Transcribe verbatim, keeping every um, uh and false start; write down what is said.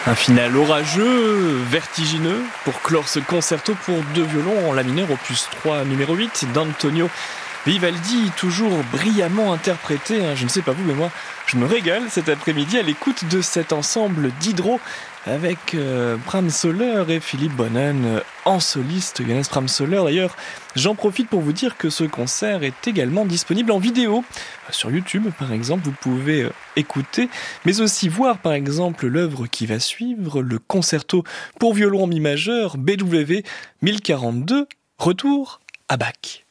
Un final orageux, vertigineux, pour clore ce concerto pour deux violons en la mineur opus trois numéro huit d'Antonio Vivaldi, toujours brillamment interprété. Je ne sais pas vous, mais moi, je me régale cet après-midi à l'écoute de cet ensemble d'hydro avec euh, Bram Soler et Philippe Bonnen en soliste. Johannes Bram Soler, d'ailleurs, j'en profite pour vous dire que ce concert est également disponible en vidéo. Sur YouTube, par exemple, vous pouvez écouter, mais aussi voir, par exemple, l'œuvre qui va suivre, le concerto pour violon en mi majeur B W mille quarante-deux, Retour à Bach.